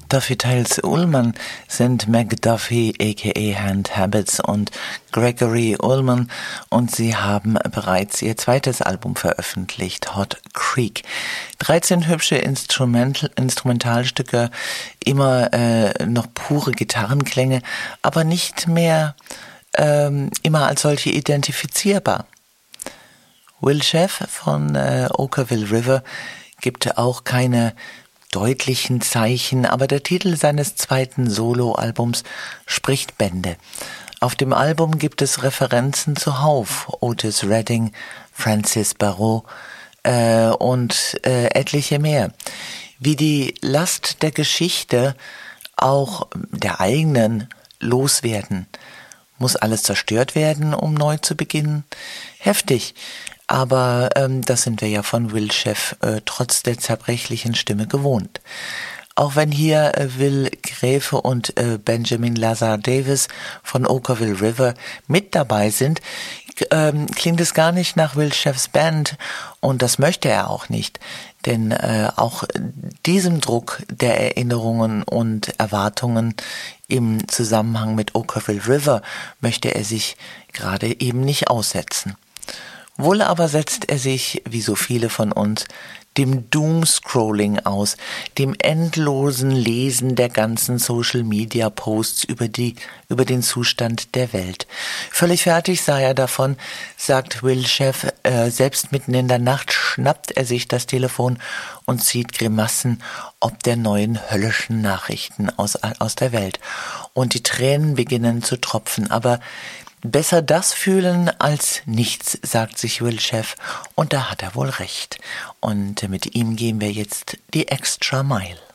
Duffy Tales Ullman sind McDuffie aka Hand Habits und Gregory Ullman und sie haben bereits ihr zweites Album veröffentlicht, Hot Creek. 13 hübsche Instrumentalstücke, immer noch pure Gitarrenklänge, aber nicht mehr immer als solche identifizierbar. Will Sheff von Okkervil River gibt auch keine deutlichen Zeichen, aber der Titel seines zweiten Soloalbums spricht Bände. Auf dem Album gibt es Referenzen zuhauf, Otis Redding, Francis Barrault und etliche mehr. Wie die Last der Geschichte, auch der eigenen, loswerden. Muss alles zerstört werden, um neu zu beginnen? Heftig. Aber das sind wir ja von Will Sheff trotz der zerbrechlichen Stimme gewohnt. Auch wenn hier Will Gräfe und Benjamin Lazar Davis von Okkervil River mit dabei sind, klingt es gar nicht nach Will Sheffs Band und das möchte er auch nicht. Denn auch diesem Druck der Erinnerungen und Erwartungen im Zusammenhang mit Okkervil River möchte er sich gerade eben nicht aussetzen. Wohl aber setzt er sich, wie so viele von uns, dem Doomscrolling aus, dem endlosen Lesen der ganzen Social-Media-Posts über den Zustand der Welt. Völlig fertig sei er davon, sagt Will Sheff, selbst mitten in der Nacht schnappt er sich das Telefon und zieht Grimassen ob der neuen höllischen Nachrichten aus der Welt. Und die Tränen beginnen zu tropfen, aber besser das fühlen als nichts, sagt sich Will Sheff, und da hat er wohl recht. Und mit ihm gehen wir jetzt die Extra Mile.